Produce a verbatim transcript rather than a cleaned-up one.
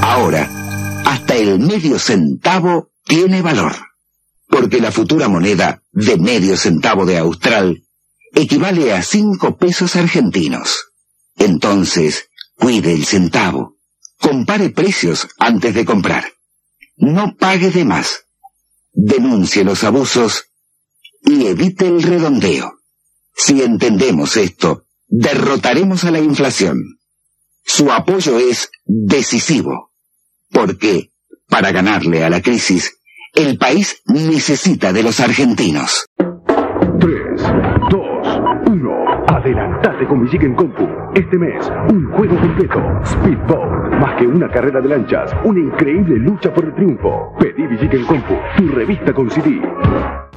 Ahora, hasta el medio centavo tiene valor, porque la futura moneda de medio centavo de Austral equivale a cinco pesos argentinos. Entonces, cuide el centavo. Compare precios antes de comprar. No pague de más. Denuncie los abusos y evite el redondeo. Si entendemos esto, derrotaremos a la inflación. Su apoyo es decisivo, porque, para ganarle a la crisis, el país necesita de los argentinos. tres, dos, uno. Adelantate con Villiquen Compu. Este mes, un juego completo. Speedboat. Más que una carrera de lanchas, una increíble lucha por el triunfo. Pedí Villiquen Compu, tu revista con C D.